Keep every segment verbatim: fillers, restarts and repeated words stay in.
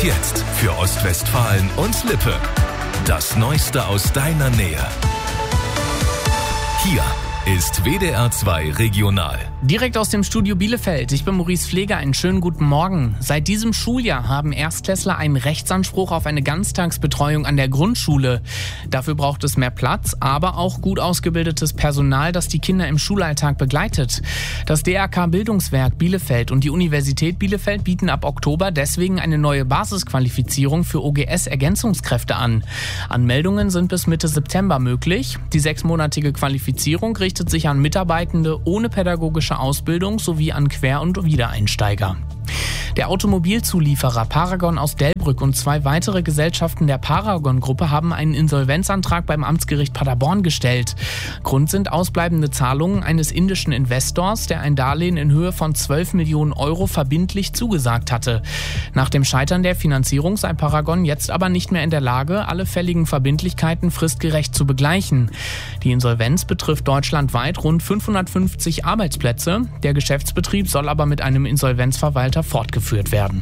jetzt für Ostwestfalen und Lippe. Das Neueste aus deiner Nähe. Hier ist W D R zwei Regional. Direkt aus dem Studio Bielefeld. Ich bin Maurice Pfleger. Einen schönen guten Morgen. Seit diesem Schuljahr haben Erstklässler einen Rechtsanspruch auf eine Ganztagsbetreuung an der Grundschule. Dafür braucht es mehr Platz, aber auch gut ausgebildetes Personal, das die Kinder im Schulalltag begleitet. Das D R K Bildungswerk Bielefeld und die Universität Bielefeld bieten ab Oktober deswegen eine neue Basisqualifizierung für O G S-Ergänzungskräfte an. Anmeldungen sind bis Mitte September möglich. Die sechsmonatige Qualifizierung richtet sich an Mitarbeitende ohne pädagogische Ausbildung sowie an Quer- und Wiedereinsteiger. Der Automobilzulieferer Paragon aus Delbrück und zwei weitere Gesellschaften der Paragon-Gruppe haben einen Insolvenzantrag beim Amtsgericht Paderborn gestellt. Grund sind ausbleibende Zahlungen eines indischen Investors, der ein Darlehen in Höhe von zwölf Millionen Euro verbindlich zugesagt hatte. Nach dem Scheitern der Finanzierung sei Paragon jetzt aber nicht mehr in der Lage, alle fälligen Verbindlichkeiten fristgerecht zu begleichen. Die Insolvenz betrifft deutschlandweit rund fünfhundertfünfzig Arbeitsplätze. Der Geschäftsbetrieb soll aber mit einem Insolvenzverwalter fortgeführt werden.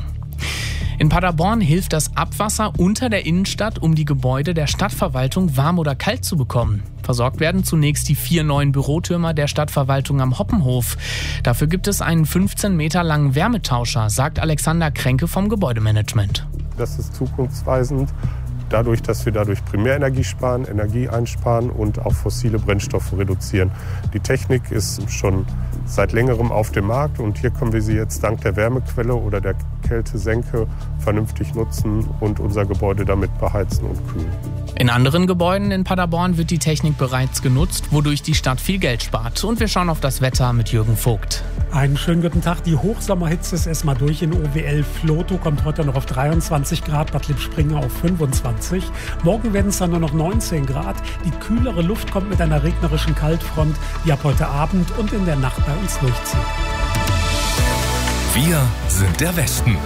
In Paderborn hilft das Abwasser unter der Innenstadt, um die Gebäude der Stadtverwaltung warm oder kalt zu bekommen. Versorgt werden zunächst die vier neuen Bürotürme der Stadtverwaltung am Hoppenhof. Dafür gibt es einen fünfzehn Meter langen Wärmetauscher, sagt Alexander Kränke vom Gebäudemanagement. Das ist zukunftsweisend. Dadurch, dass wir dadurch Primärenergie sparen, Energie einsparen und auch fossile Brennstoffe reduzieren. Die Technik ist schon seit längerem auf dem Markt und hier können wir sie jetzt dank der Wärmequelle oder der Kältesenke vernünftig nutzen und unser Gebäude damit beheizen und kühlen. In anderen Gebäuden in Paderborn wird die Technik bereits genutzt, wodurch die Stadt viel Geld spart. Und wir schauen auf das Wetter mit Jürgen Vogt. Einen schönen guten Tag. Die Hochsommerhitze ist erstmal durch in O W L. Flotow kommt heute noch auf dreiundzwanzig Grad, Bad Lippspringe auf fünfundzwanzig. Morgen werden es dann nur noch neunzehn Grad. Die kühlere Luft kommt mit einer regnerischen Kaltfront, die ab heute Abend und in der Nacht bei uns durchzieht. Wir sind der Westen.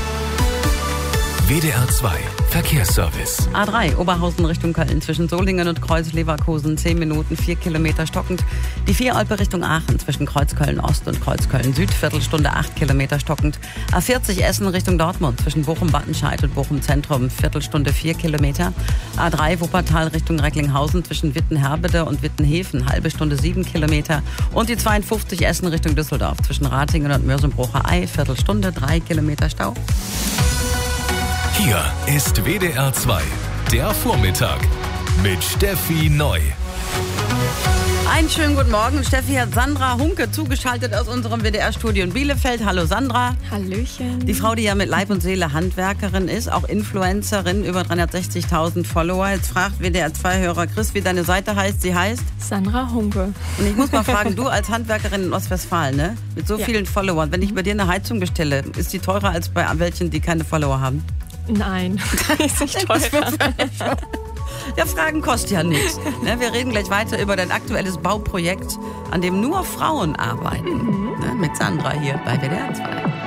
W D R zwei Verkehrsservice. A drei Oberhausen Richtung Köln zwischen Solingen und Kreuz Leverkusen zehn Minuten, vier Kilometer stockend. Die vier Olpe Richtung Aachen zwischen Kreuzköln Ost und Kreuzköln Süd Viertelstunde acht Kilometer stockend. A vierzig Essen Richtung Dortmund zwischen Bochum-Wattenscheid und Bochum Zentrum Viertelstunde vier Kilometer. A drei Wuppertal Richtung Recklinghausen zwischen Wittenherbede und Wittenhefen halbe Stunde sieben Kilometer. Und die zweiundfünfzig Essen Richtung Düsseldorf zwischen Ratingen und Mörsenbrucher Ei Viertelstunde drei Kilometer Stau. Hier ist W D R zwei, der Vormittag mit Steffi Neu. Einen schönen guten Morgen. Steffi hat Sandra Hunke zugeschaltet aus unserem W D R-Studio in Bielefeld. Hallo Sandra. Hallöchen. Die Frau, die ja mit Leib und Seele Handwerkerin ist, auch Influencerin, über dreihundertsechzigtausend Follower. Jetzt fragt W D R zwei-Hörer Chris, wie deine Seite heißt. Sie heißt? Sandra Hunke. Und ich muss mal fragen, du als Handwerkerin in Ostwestfalen, ne? Mit so ja. vielen Followern, wenn ich bei dir eine Heizung bestelle, ist die teurer als bei welchen, die keine Follower haben? Nein, ist nicht teurer. Ja, Fragen kostet ja nichts. Ne, wir reden gleich weiter über dein aktuelles Bauprojekt, an dem nur Frauen arbeiten. Mhm. Ne, mit Sandra hier bei W D R zwei.